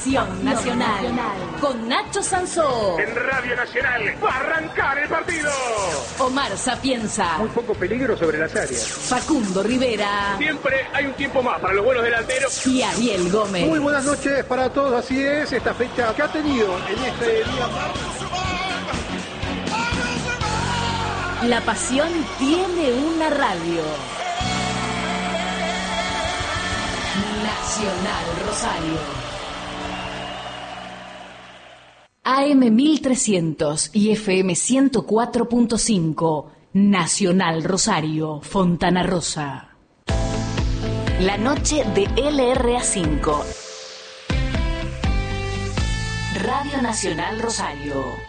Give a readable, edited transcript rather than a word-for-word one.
Pasión Nacional. Con Nacho Sansó. En Radio Nacional va a arrancar el partido. Omar Sapienza. Muy poco peligro sobre las áreas. Facundo Rivera. Siempre hay un tiempo más para los buenos delanteros. Y Ariel Gómez. Muy buenas noches para todos, así es, esta fecha que ha tenido en este día. La pasión tiene una radio. Nacional Rosario. AM 1300 y FM 104.5. Nacional Rosario, Fontana Rosa. La noche de LRA5. Radio Nacional Rosario.